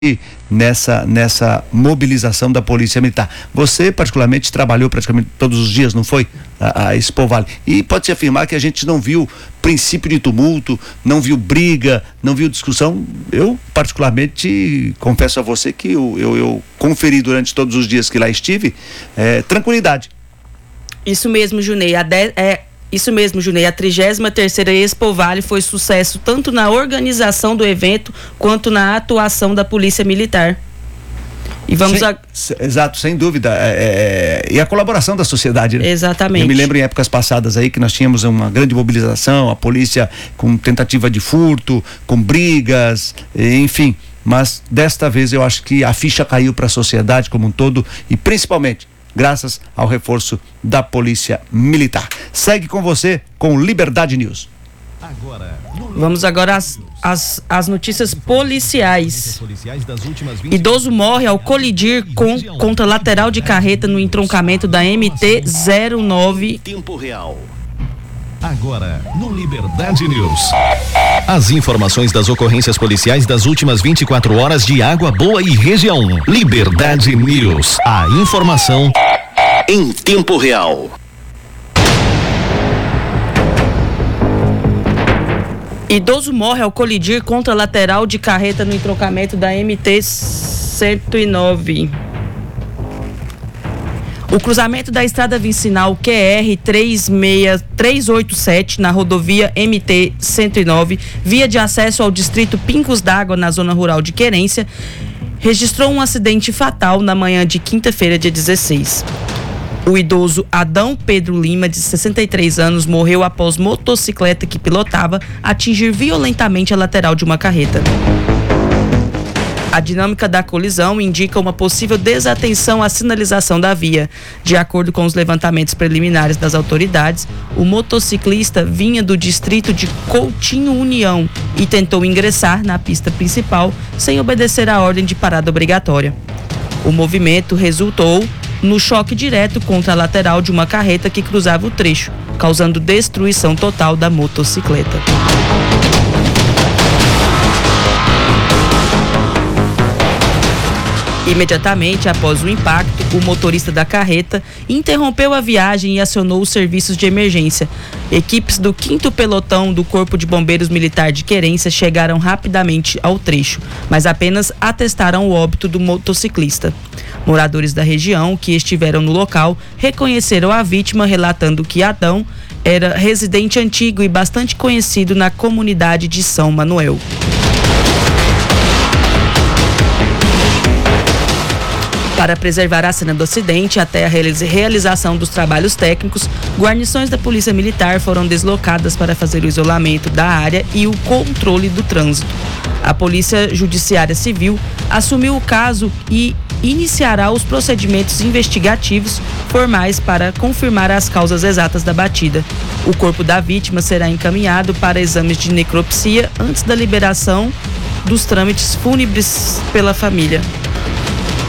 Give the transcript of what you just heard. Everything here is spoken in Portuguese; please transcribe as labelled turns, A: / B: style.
A: nessa mobilização da Polícia Militar. Você particularmente trabalhou praticamente todos os dias, não foi? A Expo Vale. E pode-se afirmar que a gente não viu princípio de tumulto, não viu briga, não viu discussão. Eu particularmente confesso a você que eu conferi durante todos os dias que lá estive, tranquilidade.
B: Isso mesmo, Junei. Isso mesmo, Junei. A 33ª Expo Vale foi sucesso tanto na organização do evento quanto na atuação da Polícia Militar. E vamos
A: Exato, sem dúvida. E a colaboração da sociedade, né?
B: Exatamente.
A: Eu me lembro em épocas passadas aí que nós tínhamos uma grande mobilização, a polícia com tentativa de furto, com brigas, enfim. Mas desta vez eu acho que a ficha caiu para a sociedade como um todo e principalmente graças ao reforço da Polícia Militar. Segue com você com Liberdade News.
B: Vamos agora às notícias policiais. Idoso morre ao colidir contra lateral de carreta no entroncamento da MT-09.
C: Tempo real. Agora, no Liberdade News. As informações das ocorrências policiais das últimas 24 horas de Água Boa e região. Liberdade News. A informação em tempo real.
B: Idoso morre ao colidir contra lateral de carreta no entroncamento da MT-109. O cruzamento da estrada vicinal QR 387 na rodovia MT-109, via de acesso ao distrito Pingos d'Água, na zona rural de Querência, registrou um acidente fatal na manhã de quinta-feira, dia 16. O idoso Adão Pedro Lima, de 63 anos, morreu após motocicleta que pilotava atingir violentamente a lateral de uma carreta. A dinâmica da colisão indica uma possível desatenção à sinalização da via. De acordo com os levantamentos preliminares das autoridades, o motociclista vinha do distrito de Coutinho União e tentou ingressar na pista principal sem obedecer à ordem de parada obrigatória. O movimento resultou no choque direto contra a lateral de uma carreta que cruzava o trecho, causando destruição total da motocicleta. Imediatamente após o impacto, o motorista da carreta interrompeu a viagem e acionou os serviços de emergência. Equipes do 5º Pelotão do Corpo de Bombeiros Militar de Querência chegaram rapidamente ao trecho, mas apenas atestaram o óbito do motociclista. Moradores da região que estiveram no local reconheceram a vítima, relatando que Adão era residente antigo e bastante conhecido na comunidade de São Manuel. Para preservar a cena do acidente até a realização dos trabalhos técnicos, guarnições da Polícia Militar foram deslocadas para fazer o isolamento da área e o controle do trânsito. A Polícia Judiciária Civil assumiu o caso e iniciará os procedimentos investigativos formais para confirmar as causas exatas da batida. O corpo da vítima será encaminhado para exames de necropsia antes da liberação dos trâmites fúnebres pela família.